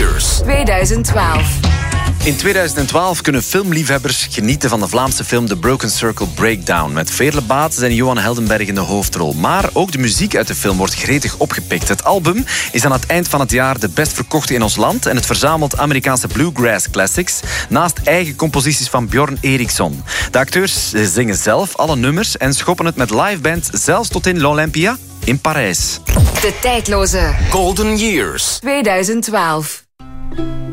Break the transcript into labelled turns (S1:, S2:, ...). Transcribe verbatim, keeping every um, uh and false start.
S1: Years
S2: twintig twaalf.
S3: In tweeduizend twaalf kunnen filmliefhebbers genieten van de Vlaamse film The Broken Circle Breakdown met Veerle Bates en Johan Heldenberg in de hoofdrol. Maar ook de muziek uit de film wordt gretig opgepikt. Het album is aan het eind van het jaar de best verkochte in ons land en het verzamelt Amerikaanse bluegrass classics naast eigen composities van Bjorn Eriksson. De acteurs zingen zelf alle nummers en schoppen het met liveband zelfs tot in l'Olympia in Parijs.
S2: De tijdloze
S1: Golden Years
S2: twintig twaalf.